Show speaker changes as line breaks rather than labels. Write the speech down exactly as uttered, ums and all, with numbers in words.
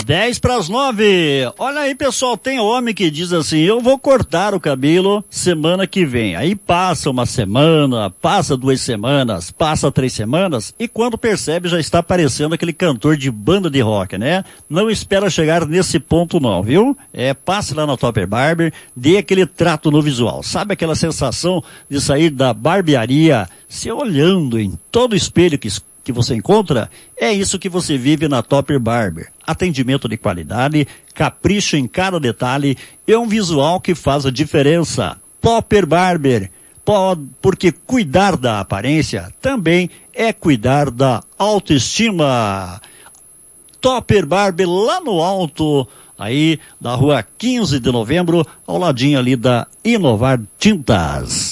dez para as nove. Olha aí, pessoal, tem homem que diz assim, eu vou cortar o cabelo semana que vem. Aí passa uma semana, passa duas semanas, passa três semanas e quando percebe já está aparecendo aquele cantor de banda de rock, né? Não espera chegar nesse ponto não, viu? É, passe lá na Topper Barber, dê aquele trato no visual. Sabe aquela sensação de sair da barbearia, se olhando em todo espelho que que você encontra? É isso que você vive na Topper Barber. Atendimento de qualidade, capricho em cada detalhe e um visual que faz a diferença. Topper Barber, porque cuidar da aparência também é cuidar da autoestima. Topper Barber lá no alto, aí da rua quinze de novembro, ao ladinho ali da Inovar Tintas.